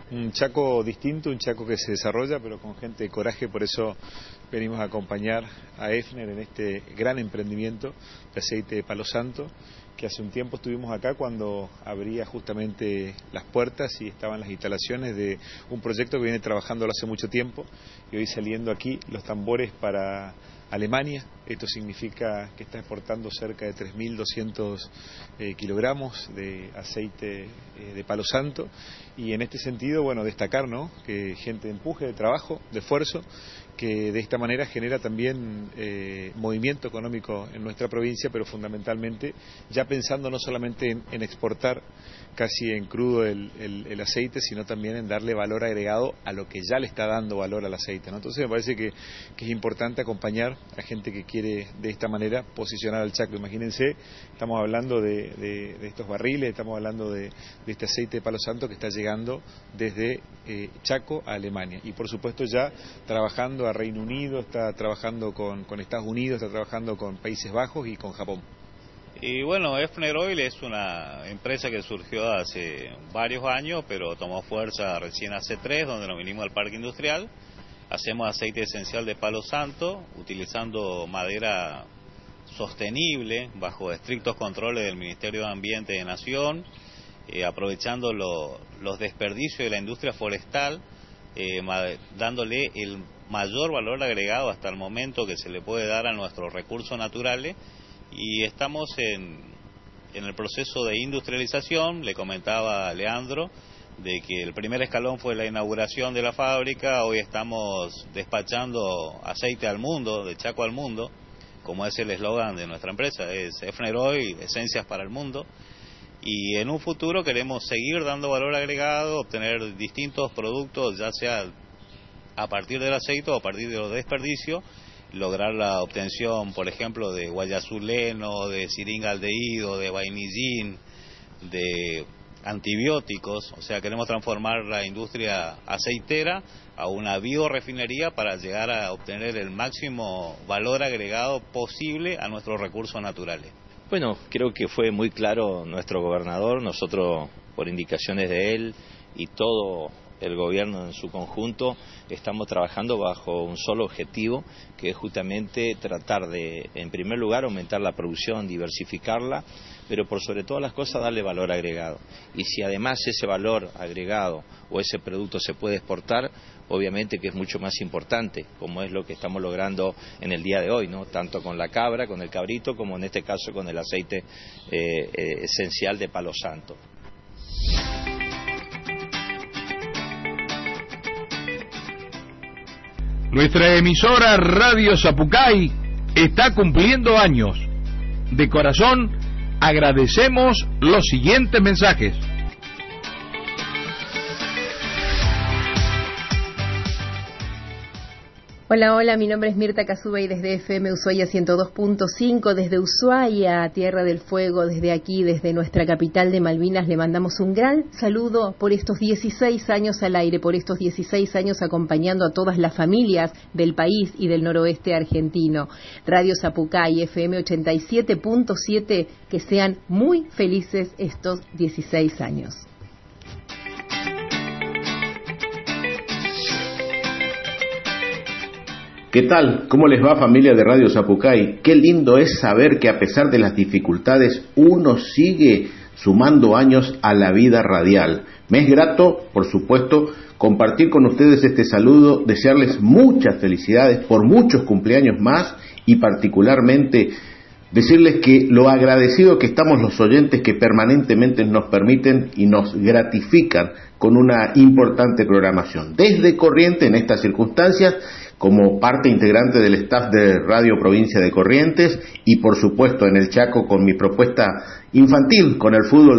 Un Chaco distinto, un Chaco que se desarrolla, pero con gente de coraje. Por eso venimos a acompañar a EFNER en este gran emprendimiento de aceite de palo santo, que hace un tiempo estuvimos acá cuando abría justamente las puertas y estaban las instalaciones de un proyecto que viene trabajándolo hace mucho tiempo, y hoy saliendo aquí los tambores para Alemania. Esto significa que está exportando cerca de 3.200 kilogramos de aceite de palo santo, y en este sentido, bueno, destacar, ¿no?, que gente de empuje, de trabajo, de esfuerzo, que de esta manera genera también movimiento económico en nuestra provincia, pero fundamentalmente ya pensando no solamente en exportar casi en crudo el aceite, sino también en darle valor agregado a lo que ya le está dando valor al aceite, ¿no? Entonces me parece que es importante acompañar a gente que quiere de esta manera posicionar al Chaco. Imagínense, estamos hablando de estos barriles, estamos hablando de este aceite de palo santo que está llegando desde Chaco a Alemania, y por supuesto ya trabajando a Reino Unido, está trabajando con Estados Unidos, está trabajando con Países Bajos y con Japón. Y bueno, EFNER Oil es una empresa que surgió hace varios años, pero tomó fuerza recién hace 3, donde nos vinimos al parque industrial. Hacemos aceite esencial de palo santo, utilizando madera sostenible, bajo estrictos controles del Ministerio de Ambiente de Nación, aprovechando los desperdicios de la industria forestal, dándole el mayor valor agregado hasta el momento que se le puede dar a nuestros recursos naturales. Y estamos en el proceso de industrialización. Le comentaba a Leandro de que el primer escalón fue la inauguración de la fábrica. Hoy estamos despachando aceite al mundo, de Chaco al mundo, como es el eslogan de nuestra empresa, es EFNER Oil, esencias para el mundo. Y en un futuro queremos seguir dando valor agregado, obtener distintos productos, ya sea a partir del aceite o a partir de los desperdicios, lograr la obtención, por ejemplo, de guayazuleno, de siringaldehído, de vainillín, de antibióticos. O sea, queremos transformar la industria aceitera a una biorefinería para llegar a obtener el máximo valor agregado posible a nuestros recursos naturales. Bueno, creo que fue muy claro nuestro gobernador. Nosotros, por indicaciones de él y todo el gobierno en su conjunto, estamos trabajando bajo un solo objetivo, que es justamente tratar de, en primer lugar, aumentar la producción, diversificarla, pero por sobre todas las cosas darle valor agregado. Y si además ese valor agregado o ese producto se puede exportar, obviamente que es mucho más importante, como es lo que estamos logrando en el día de hoy, ¿no? Tanto con la cabra, con el cabrito, como en este caso con el aceite esencial de palo santo. Nuestra emisora Radio Zapucay está cumpliendo años. De corazón agradecemos los siguientes mensajes. Hola, hola, mi nombre es Mirta Casubay desde FM Ushuaia 102.5, desde Ushuaia, Tierra del Fuego, desde aquí, desde nuestra capital de Malvinas, le mandamos un gran saludo por estos 16 años al aire, por estos 16 años acompañando a todas las familias del país y del noroeste argentino. Radio Zapucay, FM 87.7, que sean muy felices estos 16 años. ¿Qué tal? ¿Cómo les va, familia de Radio Zapucay? Qué lindo es saber que a pesar de las dificultades uno sigue sumando años a la vida radial. Me es grato, por supuesto, compartir con ustedes este saludo, desearles muchas felicidades por muchos cumpleaños más y particularmente decirles que lo agradecido que estamos los oyentes que permanentemente nos permiten y nos gratifican con una importante programación. Desde Corrientes, en estas circunstancias, como parte integrante del staff de Radio Provincia de Corrientes y por supuesto en el Chaco con mi propuesta infantil con el fútbol